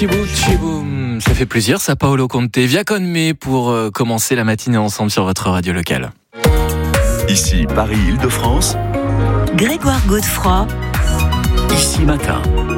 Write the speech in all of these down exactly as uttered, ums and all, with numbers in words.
Chiboum, chiboum. Ça fait plaisir, ça, Paolo Conte. Via Conme pour euh, commencer la matinée ensemble sur votre radio locale. Ici, Paris-Île-de-France. Grégoire Godefroy. Ici Matin.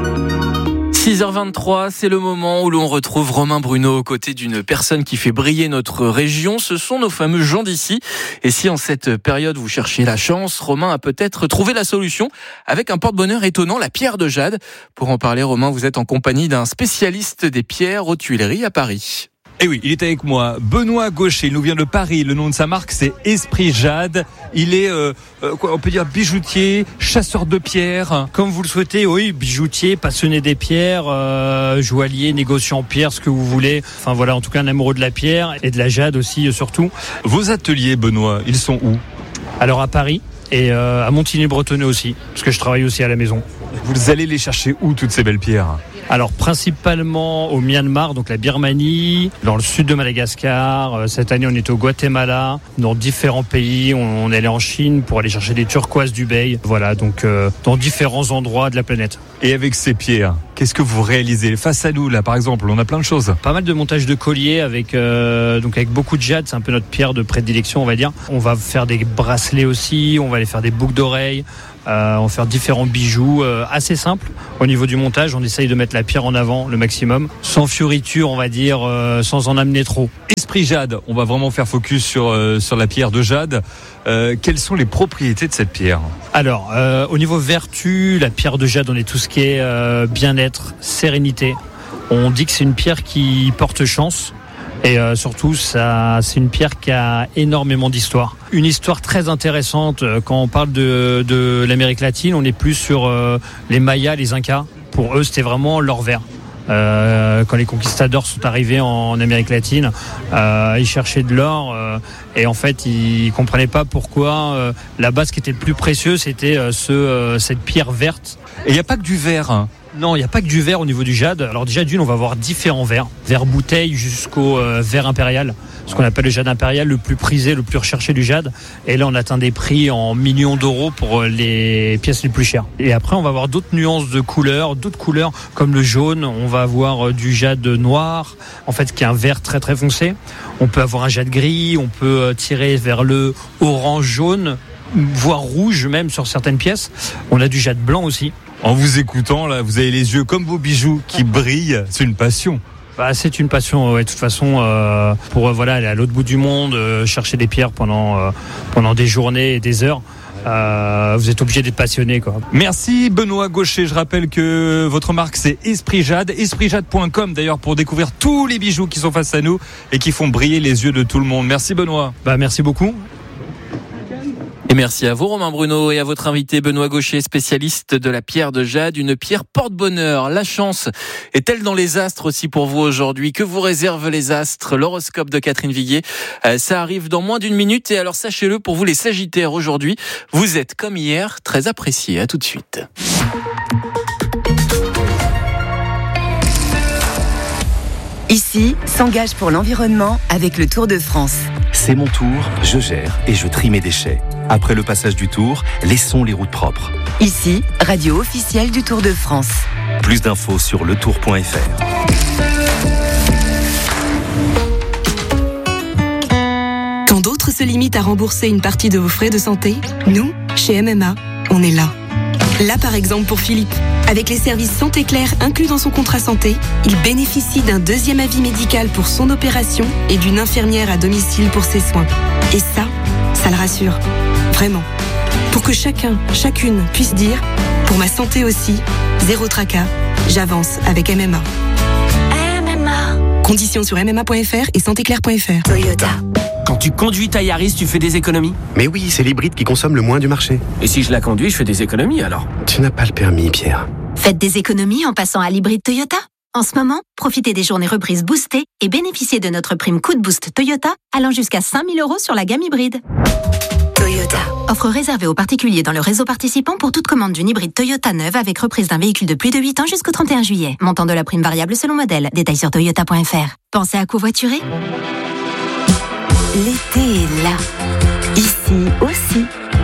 six heures vingt-trois, c'est le moment où l'on retrouve Romain Bruno aux côtés d'une personne qui fait briller notre région. Ce sont nos fameux gens d'ici. Et si en cette période vous cherchez la chance, Romain a peut-être trouvé la solution avec un porte-bonheur étonnant, la pierre de jade. Pour en parler, Romain, vous êtes en compagnie d'un spécialiste des pierres aux Tuileries à Paris. Eh oui, il est avec moi, Benoît Gaucher, il nous vient de Paris, le nom de sa marque c'est Esprit Jade, il est, euh, euh, quoi, on peut dire bijoutier, chasseur de pierres. Comme vous le souhaitez, oui, bijoutier, passionné des pierres, euh, joaillier, négociant en pierres, ce que vous voulez. Enfin voilà, en tout cas un amoureux de la pierre et de la jade aussi surtout. Vos ateliers, Benoît, ils sont où ? Alors à Paris et euh, à Montigny-le-Bretonneux aussi, parce que je travaille aussi à la maison. Vous allez les chercher où toutes ces belles pierres ? Alors principalement au Myanmar, donc la Birmanie, dans le sud de Madagascar. Cette année on est au Guatemala, dans différents pays. On est allé en Chine pour aller chercher des turquoises d'Hubei. Voilà, donc euh, dans différents endroits de la planète. Et avec ces pierres, qu'est-ce que vous réalisez ? Face à nous là par exemple, on a plein de choses. Pas mal de montage de colliers avec, euh, donc avec beaucoup de jade, c'est un peu notre pierre de prédilection on va dire. On va faire des bracelets aussi, on va aller faire des boucles d'oreilles. Euh, on va faire différents bijoux euh, assez simples. Au niveau du montage, on essaye de mettre la pierre en avant le maximum, sans fioriture, on va dire, euh, sans en amener trop. Esprit Jade, on va vraiment faire focus sur euh, sur la pierre de jade. Euh, quelles sont les propriétés de cette pierre ? Alors, euh, au niveau vertu, la pierre de jade, on est tout ce qui est euh, bien-être, sérénité. On dit que c'est une pierre qui porte chance. Et euh, surtout, ça, c'est une pierre qui a énormément d'histoire. Une histoire très intéressante. Quand on parle de, de l'Amérique latine, on est plus sur euh, les Mayas, les Incas. Pour eux, c'était vraiment l'or vert. Euh, quand les conquistadors sont arrivés en Amérique latine, euh, ils cherchaient de l'or euh, et en fait, ils comprenaient pas pourquoi euh, là-bas, ce qui était le plus précieux, c'était euh, ce, euh, cette pierre verte. Et il n'y a pas que du verre, hein. Non, il n'y a pas que du verre au niveau du jade. Alors déjà d'une, on va avoir différents verres. Verre bouteille jusqu'au euh, verre impérial. Ce qu'on appelle le jade impérial, le plus prisé, le plus recherché du jade. Et là, on atteint des prix en millions d'euros pour les pièces les plus chères. Et après, on va avoir d'autres nuances de couleurs, d'autres couleurs comme le jaune. On va avoir du jade noir, en fait, qui est un vert très très foncé. On peut avoir un jade gris, on peut tirer vers le orange-jaune, voire rouge même sur certaines pièces. On a du jade blanc aussi. En vous écoutant, là, vous avez les yeux comme vos bijoux qui brillent. C'est une passion. Bah, c'est une passion, ouais, de toute façon, euh, pour euh, voilà, aller à l'autre bout du monde, euh, chercher des pierres pendant, euh, pendant des journées et des heures. Euh, vous êtes obligé d'être passionné, quoi. Merci Benoît Gaucher. Je rappelle que votre marque c'est Esprit Jade, esprit jade point com d'ailleurs pour découvrir tous les bijoux qui sont face à nous et qui font briller les yeux de tout le monde. Merci Benoît. Bah, merci beaucoup. Et merci à vous Romain Bruno et à votre invité Benoît Gaucher, spécialiste de la pierre de jade, une pierre porte-bonheur. La chance est-elle dans les astres aussi pour vous aujourd'hui ? Que vous réservent les astres ? L'horoscope de Catherine Viguier, euh, ça arrive dans moins d'une minute. Et alors sachez-le, pour vous les Sagittaires aujourd'hui, vous êtes comme hier très appréciés. À tout de suite. Ici, s'engage pour l'environnement avec le Tour de France. C'est mon tour, je gère et je trie mes déchets. Après le passage du Tour, laissons les routes propres. Ici, radio officielle du Tour de France. Plus d'infos sur le tour point f r. Quand d'autres se limitent à rembourser une partie de vos frais de santé, nous, chez M M A, on est là. Là, par exemple, pour Philippe. Avec les services Santé Claire inclus dans son contrat santé, il bénéficie d'un deuxième avis médical pour son opération et d'une infirmière à domicile pour ses soins. Et ça, ça le rassure. Vraiment. Pour que chacun, chacune puisse dire « Pour ma santé aussi, zéro tracas, j'avance avec M M A ». M M A. Conditions sur m m a point f r et santé claire point f r. Toyota. Quand tu conduis ta Yaris, tu fais des économies ? Mais oui, c'est l'hybride qui consomme le moins du marché. Et si je la conduis, je fais des économies alors ? Tu n'as pas le permis, Pierre. Faites des économies en passant à l'hybride Toyota. En ce moment, profitez des journées reprises boostées et bénéficiez de notre prime coup de boost Toyota allant jusqu'à cinq mille euros sur la gamme hybride. Toyota. Offre réservée aux particuliers dans le réseau participant pour toute commande d'une hybride Toyota neuve avec reprise d'un véhicule de plus de huit ans jusqu'au trente et un juillet. Montant de la prime variable selon modèle. Détails sur toyota point f r. Pensez à covoiturer ? L'été est là. Ici aussi.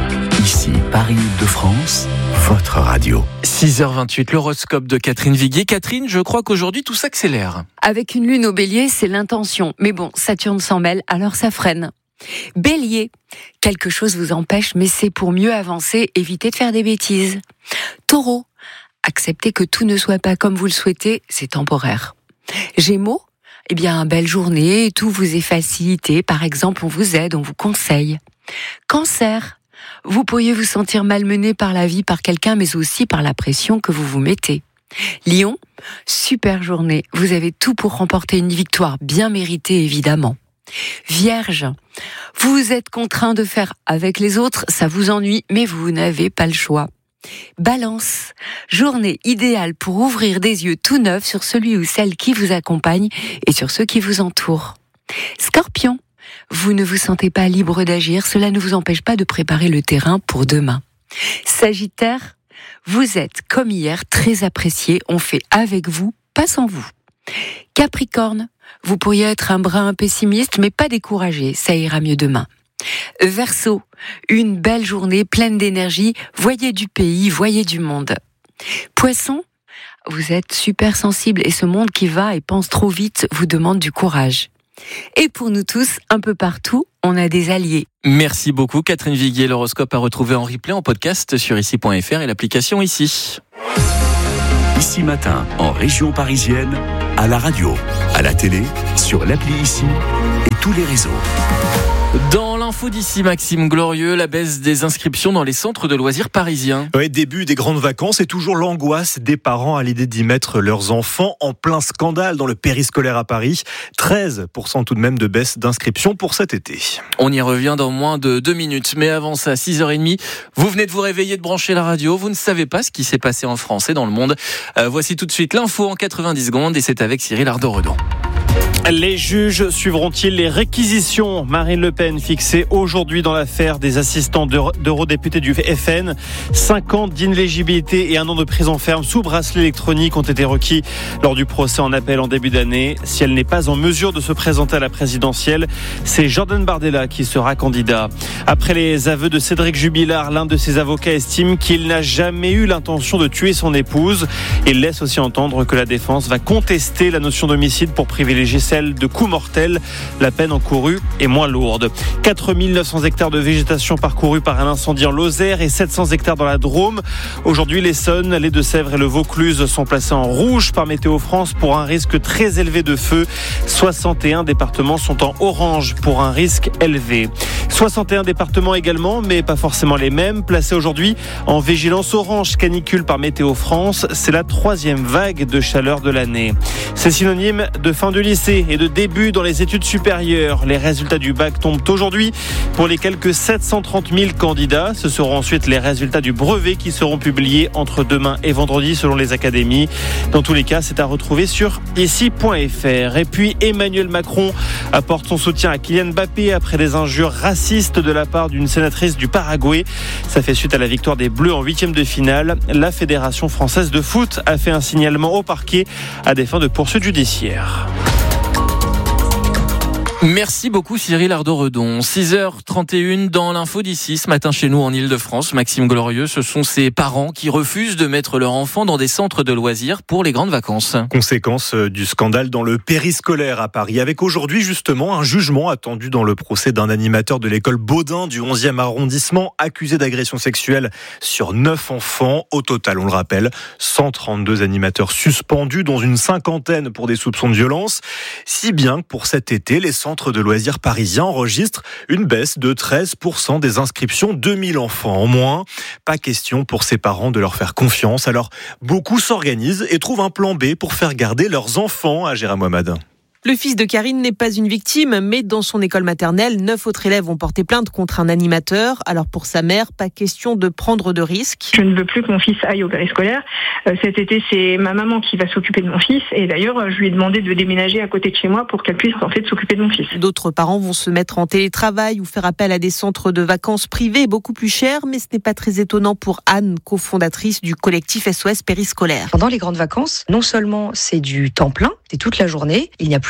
Ici, Paris-Île-de-France, votre radio. six heures vingt-huit, l'horoscope de Catherine Viguier. Catherine, je crois qu'aujourd'hui tout s'accélère. Avec une lune au bélier, c'est l'intention. Mais bon, Saturne s'en mêle, alors ça freine. Bélier, quelque chose vous empêche, mais c'est pour mieux avancer, évitez de faire des bêtises. Taureau, acceptez que tout ne soit pas comme vous le souhaitez, c'est temporaire. Gémeaux, eh bien, belle journée, tout vous est facilité, par exemple, on vous aide, on vous conseille. Cancer, vous pourriez vous sentir malmené par la vie, par quelqu'un, mais aussi par la pression que vous vous mettez. Lion, super journée, vous avez tout pour remporter une victoire bien méritée, évidemment. Vierge, vous êtes contraint de faire avec les autres, ça vous ennuie, mais vous n'avez pas le choix. Balance, journée idéale pour ouvrir des yeux tout neufs sur celui ou celle qui vous accompagne et sur ceux qui vous entourent. Scorpion, vous ne vous sentez pas libre d'agir, cela ne vous empêche pas de préparer le terrain pour demain. Sagittaire, vous êtes comme hier très apprécié, on fait avec vous, pas sans vous. Capricorne, vous pourriez être un brin pessimiste, mais pas découragé, ça ira mieux demain. Verseau, une belle journée pleine d'énergie, voyez du pays, voyez du monde. Poisson, vous êtes super sensible et ce monde qui va et pense trop vite vous demande du courage. Et pour nous tous, un peu partout, on a des alliés. Merci beaucoup Catherine Viguier. L'horoscope à retrouver en replay en podcast sur ici point f r et l'application Ici. Ici Matin, en région parisienne, à la radio, à la télé, sur l'appli Ici et tous les réseaux. Dans l'info d'ici, Maxime Glorieux, la baisse des inscriptions dans les centres de loisirs parisiens. Ouais, début des grandes vacances et toujours l'angoisse des parents à l'idée d'y mettre leurs enfants en plein scandale dans le périscolaire à Paris. treize pour cent tout de même de baisse d'inscriptions pour cet été. On y revient dans moins de deux minutes. Mais avant ça, six heures trente, vous venez de vous réveiller, de brancher la radio. Vous ne savez pas ce qui s'est passé en France et dans le monde. Euh, voici tout de suite l'info en quatre-vingt-dix secondes et c'est avec Cyril Ardo-Redon. Les juges suivront-ils les réquisitions ? Marine Le Pen fixée aujourd'hui dans l'affaire des assistants d'eurodéputés du F N. Cinq ans d'inéligibilité et un an de prison ferme sous bracelet électronique ont été requis lors du procès en appel en début d'année. Si elle n'est pas en mesure de se présenter à la présidentielle, c'est Jordan Bardella qui sera candidat. Après les aveux de Cédric Jubilard, l'un de ses avocats estime qu'il n'a jamais eu l'intention de tuer son épouse. Il laisse aussi entendre que la défense va contester la notion d'homicide pour privilégier celle de coup mortel. La peine encourue est moins lourde. quatre mille neuf cents hectares de végétation parcourus par un incendie en Lozère et sept cents hectares dans la Drôme. Aujourd'hui, l'Essonne, les Deux-Sèvres et le Vaucluse sont placés en rouge par Météo France pour un risque très élevé de feu. soixante et un départements sont en orange pour un risque élevé. soixante et un départements également, mais pas forcément les mêmes, placés aujourd'hui en vigilance orange canicule par Météo France. C'est la troisième vague de chaleur de l'année. C'est synonyme de fin de lycée et de début dans les études supérieures. Les résultats du bac tombent aujourd'hui pour les quelques sept cent trente mille candidats. Ce seront ensuite les résultats du brevet qui seront publiés entre demain et vendredi selon les académies. Dans tous les cas, c'est à retrouver sur ici point f r. Et puis Emmanuel Macron apporte son soutien à Kylian Mbappé après des injures racistes de la part d'une sénatrice du Paraguay. Ça fait suite à la victoire des Bleus en huitième de finale. La Fédération française de foot a fait un signalement au parquet à des fins de poursuite judiciaire. Merci beaucoup Cyril Ardo-Redon. six heures trente et une dans l'info d'ici, ce matin chez nous en Ile-de-France. Maxime Glorieux, ce sont ces parents qui refusent de mettre leur enfant dans des centres de loisirs pour les grandes vacances. Conséquence du scandale dans le périscolaire à Paris, avec aujourd'hui justement un jugement attendu dans le procès d'un animateur de l'école Baudin du onzième arrondissement, accusé d'agression sexuelle sur neuf enfants. Au total, on le rappelle, cent trente-deux animateurs suspendus, dont une cinquantaine pour des soupçons de violence. Si bien que pour cet été, les centres de loisirs parisiens enregistrent une baisse de treize pour cent des inscriptions, deux mille enfants en moins. Pas question pour ces parents de leur faire confiance, alors beaucoup s'organisent et trouvent un plan B pour faire garder leurs enfants à Gérard Mohamed. Le fils de Karine n'est pas une victime, mais dans son école maternelle, neuf autres élèves ont porté plainte contre un animateur. Alors pour sa mère, pas question de prendre de risques. Je ne veux plus que mon fils aille au périscolaire. Euh, cet été, c'est ma maman qui va s'occuper de mon fils. Et d'ailleurs, je lui ai demandé de déménager à côté de chez moi pour qu'elle puisse en fait s'occuper de mon fils. D'autres parents vont se mettre en télétravail ou faire appel à des centres de vacances privés beaucoup plus chers. Mais ce n'est pas très étonnant pour Anne, cofondatrice du collectif S O S Périscolaire. Pendant les grandes vacances, non seulement c'est du temps plein, c'est toute la journée, il n'y a plus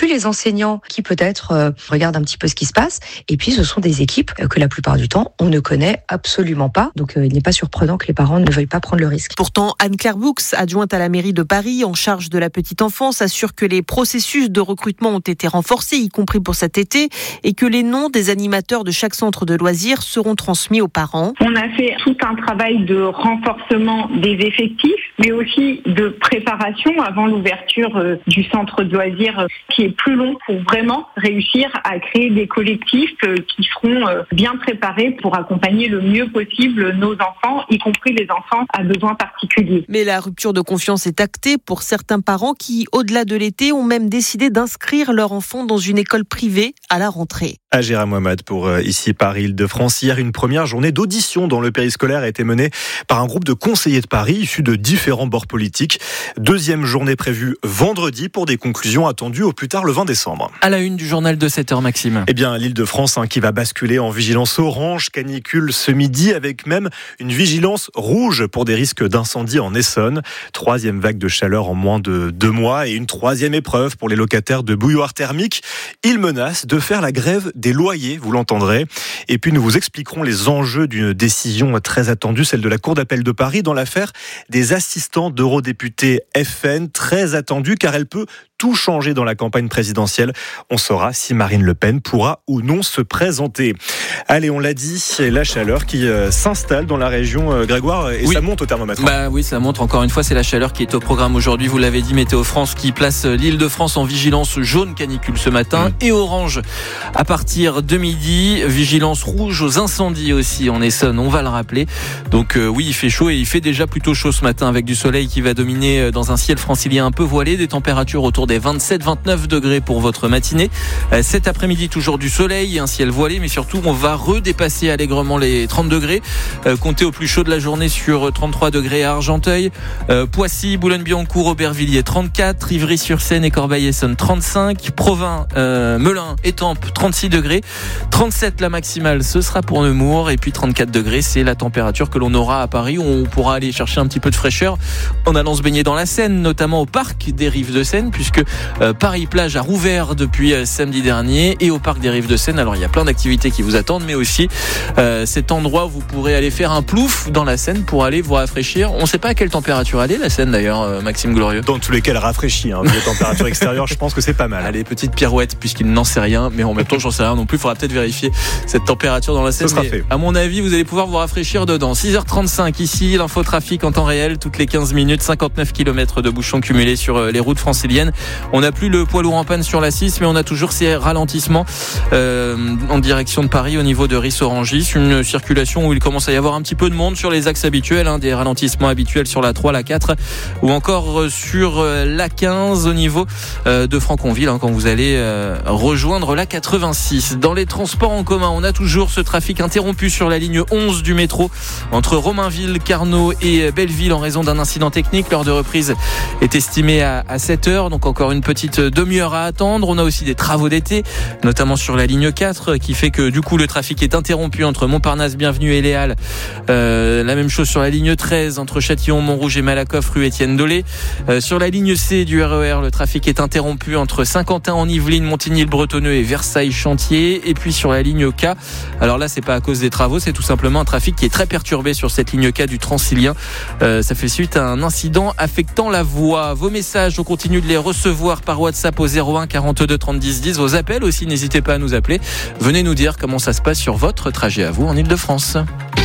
plus les enseignants qui peut-être euh, regardent un petit peu ce qui se passe. Et puis ce sont des équipes que la plupart du temps on ne connaît absolument pas. Donc euh, il n'est pas surprenant que les parents ne veuillent pas prendre le risque. Pourtant, Anne-Claire Boux, adjointe à la mairie de Paris en charge de la petite enfance, assure que les processus de recrutement ont été renforcés, y compris pour cet été, et que les noms des animateurs de chaque centre de loisirs seront transmis aux parents. On a fait tout un travail de renforcement des effectifs, mais aussi de préparation avant l'ouverture euh, du centre de loisirs euh, qui est plus long pour vraiment réussir à créer des collectifs euh, qui seront euh, bien préparés pour accompagner le mieux possible nos enfants, y compris les enfants à besoins particuliers. Mais la rupture de confiance est actée pour certains parents qui, au-delà de l'été, ont même décidé d'inscrire leur enfant dans une école privée à la rentrée. Agera Mohamed pour euh, ici Paris Île-de-France. Hier, une première journée d'audition dans le périscolaire a été menée par un groupe de conseillers de Paris issus de différents bords politiques. Deuxième journée prévue vendredi pour des conclusions attendues au plus tard le vingt décembre. À la une du journal de sept heures, Maxime. Eh bien, l'Île-de-France hein, qui va basculer en vigilance orange, canicule ce midi, avec même une vigilance rouge pour des risques d'incendie en Essonne. Troisième vague de chaleur en moins de deux mois et une troisième épreuve pour les locataires de bouilloires thermiques. Ils menacent de faire la grève des loyers, vous l'entendrez. Et puis nous vous expliquerons les enjeux d'une décision très attendue, celle de la Cour d'appel de Paris dans l'affaire des assistants d'eurodéputés F N, très attendue car elle peut tout changer dans la campagne présidentielle. On saura si Marine Le Pen pourra ou non se présenter. Allez, on l'a dit, la chaleur qui euh, s'installe dans la région, euh, Grégoire, et oui. Ça monte au thermomètre. Bah oui, ça monte encore une fois, c'est la chaleur qui est au programme aujourd'hui. Vous l'avez dit, Météo France qui place l'Île-de-France en vigilance jaune canicule ce matin mmh. et orange à partir de midi. Vigilance rouge aux incendies aussi en Essonne, on va le rappeler. Donc euh, oui, il fait chaud et il fait déjà plutôt chaud ce matin avec du soleil qui va dominer dans un ciel francilien un peu voilé, des températures autour des vingt-sept vingt-neuf degrés pour votre matinée. Cet après-midi, toujours du soleil, un ciel voilé, mais surtout, on va redépasser allègrement les trente degrés. Euh, comptez au plus chaud de la journée sur trente-trois degrés à Argenteuil, euh, Poissy, Boulogne-Billancourt, Aubervilliers trente-quatre, Ivry-sur-Seine et Corbeil-Essonnes trente-cinq, Provins, euh, Melun, Étampes trente-six degrés, trente-sept la maximale, ce sera pour Nemours, et puis trente-quatre degrés, c'est la température que l'on aura à Paris, où on pourra aller chercher un petit peu de fraîcheur en allant se baigner dans la Seine, notamment au parc des Rives de Seine, puisque euh, Paris-Plage a rouvert depuis euh, samedi dernier, et au parc des Rives de Seine, alors il y a plein d'activités qui vous attendent, mais aussi euh, cet endroit où vous pourrez aller faire un plouf dans la Seine pour aller vous rafraîchir. On ne sait pas à quelle température elle est, la Seine d'ailleurs, euh, Maxime Glorieux. Dans tous les cas, elle rafraîchit. Hein. Les températures extérieures, je pense que c'est pas mal. Allez, petite pirouette, puisqu'il n'en sait rien, mais en même temps, j'en sais rien non plus. Il faudra peut-être vérifier cette température dans la Seine. Ce sera fait. À mon avis, vous allez pouvoir vous rafraîchir dedans. six heures trente-cinq ici, l'infotrafic en temps réel, toutes les quinze minutes, cinquante-neuf kilomètres de bouchons cumulés sur les routes franciliennes. On n'a plus le poids lourd en panne sur la six, mais on a toujours ces ralentissements euh, en direction de Paris au niveau de Ris-Orangis. Une circulation où il commence à y avoir un petit peu de monde sur les axes habituels, hein, des ralentissements habituels sur la trois, la quatre ou encore sur la quinze au niveau euh, de Franconville, hein, quand vous allez euh, rejoindre la quatre-vingt-six. Dans les transports en commun, on a toujours ce trafic interrompu sur la ligne onze du métro entre Romainville, Carnot et Belleville en raison d'un incident technique. L'heure de reprise est estimée à, à sept heures, donc encore une petite demi-heure à attendre. On a aussi des travaux d'été, notamment sur la ligne quatre, qui fait que du coup le trafic est interrompu entre Montparnasse, Bienvenue et Les Halles. Euh, la même chose sur la ligne treize entre Châtillon, Montrouge et Malakoff, rue Étienne Dolé. Euh, sur la ligne C du R E R, le trafic est interrompu entre Saint-Quentin en Yvelines, Montigny-le-Bretonneux et Versailles-Chantier. Et puis sur la ligne K, alors là c'est pas à cause des travaux, c'est tout simplement un trafic qui est très perturbé sur cette ligne K du Transilien. Euh, ça fait suite à un incident affectant la voie. Vos messages, on continue de les recevoir par WhatsApp au zéro un quarante-deux trente dix dix. Vos appels aussi, n'hésitez pas à nous appeler. Venez nous dire comment ça se passe sur votre trajet à vous en Île-de-France.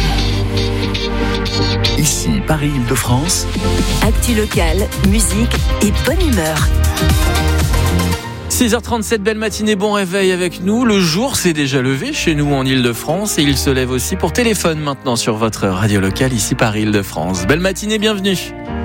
Ici, Paris-Île-de-France. Actu locale, musique et bonne humeur. six heures trente-sept, belle matinée, bon réveil avec nous. Le jour s'est déjà levé chez nous en Île-de-France et il se lève aussi pour téléphone maintenant sur votre radio locale ici Paris-Île-de-France. Belle matinée, bienvenue.